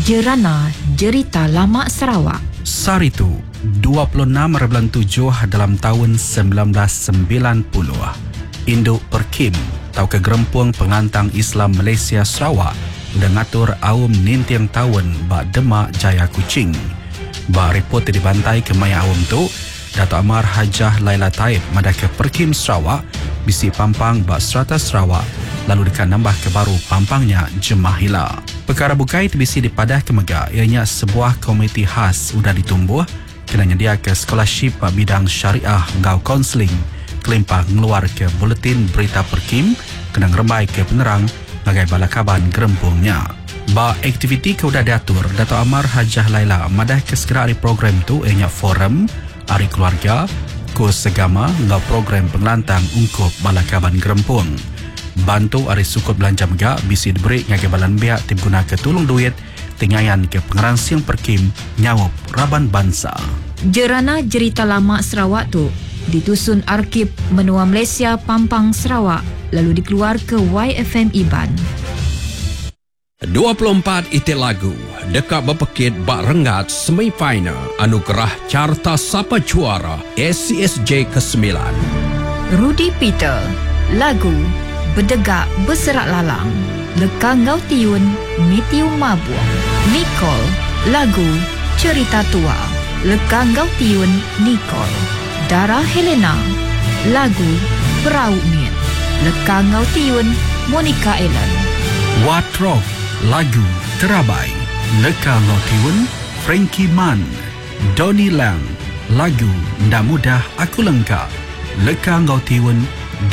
Jerana Jerita Lama Sarawak. Saritu 26/7 dalam tahun 1990. Induk Perkim atau Kegerempung Pengantang Islam Malaysia Sarawak mengatur awam nintiang tahun bak Demak Jaya Kuching. Bak report dibantai ke maya awam tu, Dato' Amar Hajah Laila Taib madah ke Perkim Sarawak bisi pampang bak Serata Sarawak lalu dekat nambah ke baru pampangnya Jemaah Hila. Perkara bukai bisi dipadah ke Megak ianya sebuah komiti khas sudah ditumbuh kena nyedia ke scholarship bidang syariah ngau konseling kelimpah ngeluar ke buletin berita Perkim kena ngeremai ke penerang bagai balakaban gerempungnya. Ba aktiviti ke udah diatur Dato' Amar Hajah Laila madah ke segera hari program tu ianya forum hari keluarga kurs segama ngau program pengelantang ungkup balakaban gerempung. Bantu hari sukut belanja megak bisi diberi ngagai balan biak tim guna ke tulung duit tinggayan ke pengeransiang Perkim nyawup Raban Bangsa. Jerana Jerita Lama Sarawak tu ditusun Arkib Menua Malaysia Pampang Sarawak lalu dikeluar ke YFM Iban. 24 itik lagu dekat berpekit bak rengat semifinal anugerah Carta Sapa Juara SCSJ ke-9. Rudy Peter lagu Berdegak Berserak Lalang, Leka Ngau Tiun Mitiu Mabuang. Nicole lagu Cerita Tua, Leka Ngau Tiun Nicole. Dara Helena lagu Perahu Miet, Leka Ngau Tiun Monica Ellen. Watrof lagu Terabai, Leka Ngau Tiun Frankie Man. Donnie Lang lagu Ndak Mudah Aku Lengkap, Leka Ngau Tiun